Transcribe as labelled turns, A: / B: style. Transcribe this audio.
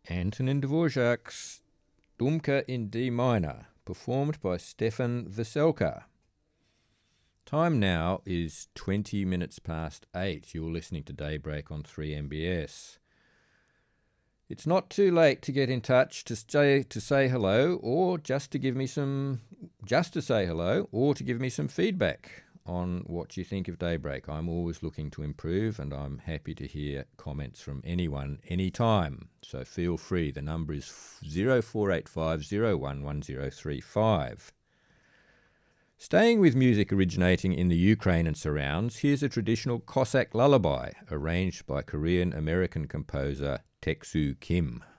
A: Antonin Dvorak's Dumka in D minor, performed by Stefan Veselka. Time now is 20 minutes past 8. You're listening to Daybreak on 3MBS. It's not too late to get in touch to say hello, or just to give me some feedback on what you think of Daybreak. I'm always looking to improve, and I'm happy to hear comments from anyone, anytime. So feel free. The number is 0485011035. Staying with music originating in the Ukraine and surrounds, here's a traditional Cossack lullaby arranged by Korean-American composer Taek-Soo Kim.